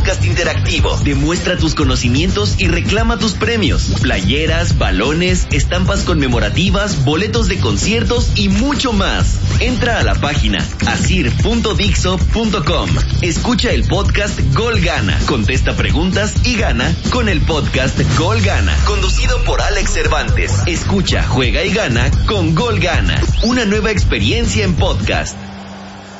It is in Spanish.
podcast interactivo. Demuestra tus conocimientos y reclama tus premios. Playeras, balones, estampas conmemorativas, boletos de conciertos y mucho más. Entra a la página asir.dixo.com. Escucha el podcast Gol Gana. Contesta preguntas y gana con el podcast Gol Gana. Conducido por Alex Cervantes. Escucha, juega y gana con Gol Gana. Una nueva experiencia en podcast.